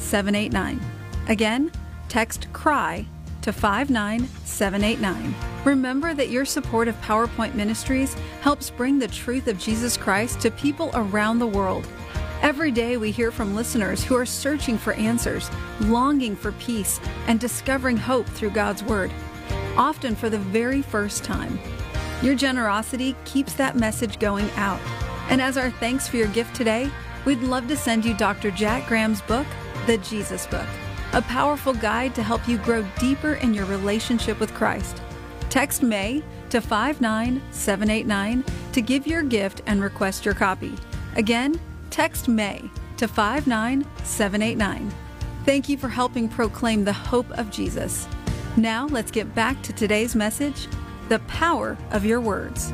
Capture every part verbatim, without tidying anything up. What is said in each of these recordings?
seven eight nine. Again, text CRY to five nine seven eight nine. Remember that your support of PowerPoint Ministries helps bring the truth of Jesus Christ to people around the world. Every day we hear from listeners who are searching for answers, longing for peace, and discovering hope through God's Word, often for the very first time. Your generosity keeps that message going out. And as our thanks for your gift today, we'd love to send you Doctor Jack Graham's book, The Jesus Book, a powerful guide to help you grow deeper in your relationship with Christ. Text May to five nine seven eight nine to give your gift and request your copy. Again, text May to five nine seven eight nine. Thank you for helping proclaim the hope of Jesus. Now let's get back to today's message, the power of your words.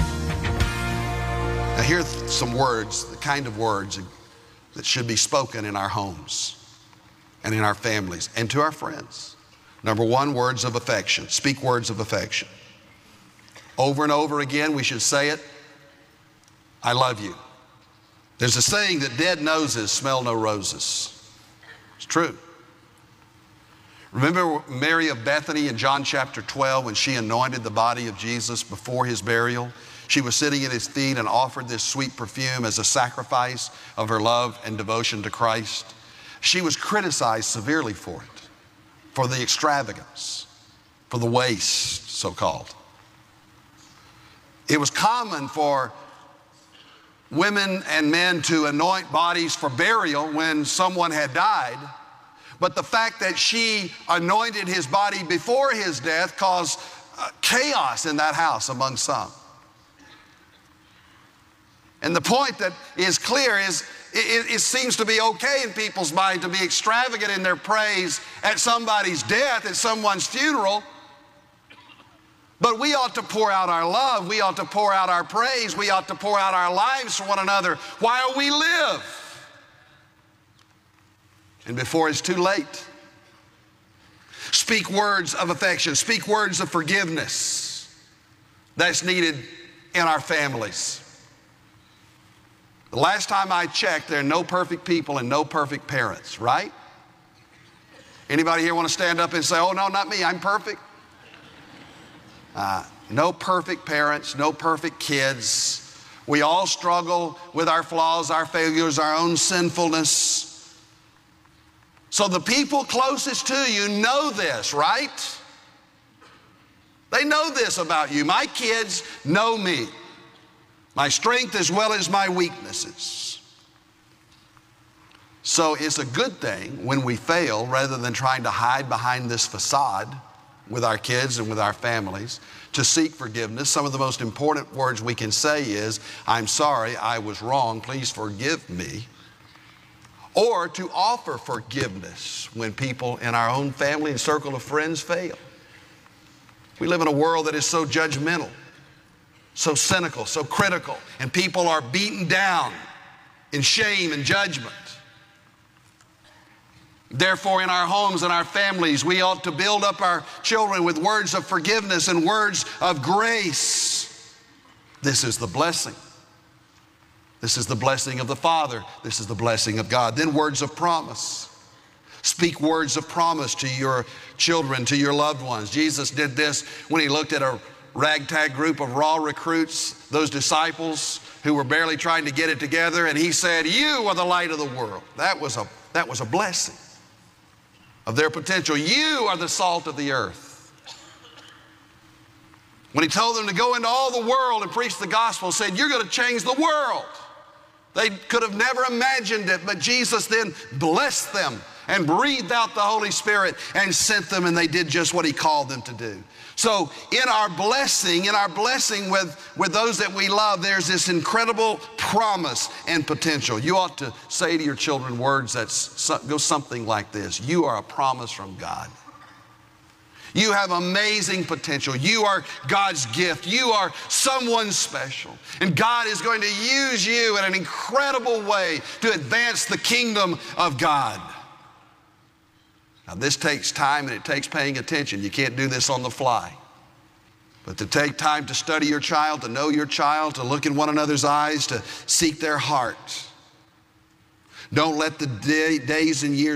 Now here's some words, the kind of words that should be spoken in our homes and in our families and to our friends. Number one, words of affection. Speak words of affection. Over and over again, we should say it. I love you. There's a saying that dead noses smell no roses. It's true. Remember Mary of Bethany in John chapter twelve when she anointed the body of Jesus before his burial? She was sitting at his feet and offered this sweet perfume as a sacrifice of her love and devotion to Christ. She was criticized severely for it, for the extravagance, for the waste, so-called. It was common for women and men to anoint bodies for burial when someone had died, but the fact that she anointed his body before his death caused uh, chaos in that house among some. And the point that is clear is it, it seems to be okay in people's mind to be extravagant in their praise at somebody's death, at someone's funeral. But we ought to pour out our love. We ought to pour out our praise. We ought to pour out our lives for one another while we live. And before it's too late, speak words of affection. Speak words of forgiveness. That's needed in our families. The last time I checked, there are no perfect people and no perfect parents, right? Anybody here want to stand up and say, oh, no, not me, I'm perfect? Uh, no perfect parents, no perfect kids. We all struggle with our flaws, our failures, our own sinfulness. So the people closest to you know this, right? They know this about you. My kids know me, my strength as well as my weaknesses. So it's a good thing when we fail, rather than trying to hide behind this facade with our kids and with our families, to seek forgiveness. Some of the most important words we can say is, I'm sorry, I was wrong, please forgive me. Or to offer forgiveness when people in our own family and circle of friends fail. We live in a world that is so judgmental, so cynical, so critical, and people are beaten down in shame and judgment. Therefore, in our homes and our families, we ought to build up our children with words of forgiveness and words of grace. This is the blessing. This is the blessing of the Father. This is the blessing of God. Then words of promise. Speak words of promise to your children, to your loved ones. Jesus did this when he looked at a ragtag group of raw recruits, those disciples who were barely trying to get it together, and he said, you are the light of the world. That was a, that was a blessing of their potential. You are the salt of the earth. When he told them to go into all the world and preach the gospel, said, you're going to change the world. They could have never imagined it, but Jesus then blessed them and breathed out the Holy Spirit and sent them, and they did just what he called them to do. So in our blessing, in our blessing with, with those that we love, there's this incredible promise and potential. You ought to say to your children words that go something like this. You are a promise from God. You have amazing potential. You are God's gift. You are someone special. And God is going to use you in an incredible way to advance the kingdom of God. Now, this takes time and it takes paying attention. You can't do this on the fly. But to take time to study your child, to know your child, to look in one another's eyes, to seek their heart. Don't let the day, days and years